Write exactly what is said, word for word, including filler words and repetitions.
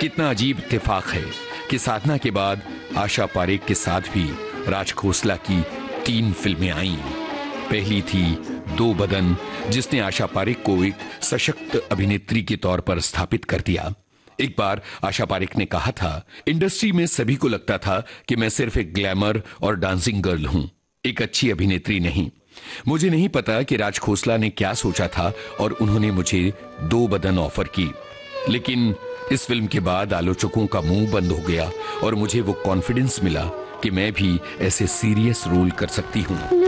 कितना अजीब इत्तेफाक है कि साधना के बाद आशा पारेख के साथ भी राज खोसला की तीन फिल्में आईं। पहली थी दो बदन, जिसने आशा पारेख को एक सशक्त अभिनेत्री के तौर पर स्थापित कर दिया। एक बार आशा पारेख ने कहा था, इंडस्ट्री में सभी को लगता था कि मैं सिर्फ एक ग्लैमर और डांसिंग गर्ल हूं, एक अच्छी अभिनेत्री नहीं। मुझे नहीं पता कि राज खोसला ने क्या सोचा था और उन्होंने मुझे दो बदन ऑफर की। लेकिन इस फिल्म के बाद आलोचकों का मुंह बंद हो गया और मुझे वो कॉन्फिडेंस मिला कि मैं भी ऐसे सीरियस रोल कर सकती हूँ।